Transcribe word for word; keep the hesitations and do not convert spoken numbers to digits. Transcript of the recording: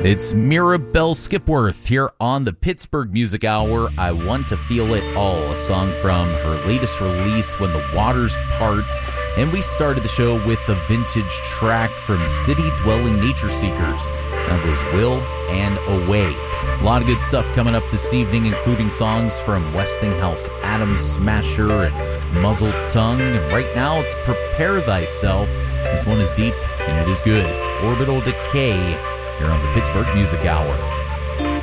It's Mirabelle Skipworth here on the Pittsburgh Music Hour. I Want to Feel It All, a song from her latest release, When the Waters Part. And we started the show with a vintage track from City Dwelling Nature Seekers. That was Will and Away. A lot of good stuff coming up this evening, including songs from Westinghouse, Atom Smasher, and Muzzled Tongue. And right now, it's Prepare Thyself. This one is deep, and it is good. Orbital Decay here on the Pittsburgh Music Hour.